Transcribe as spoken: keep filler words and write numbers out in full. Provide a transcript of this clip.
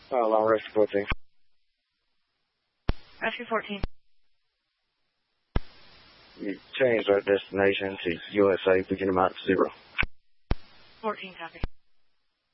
Uh, long rescue fourteen. Rescue fourteen. You changed our destination to U S A, picking them out to zero. fourteen, copy.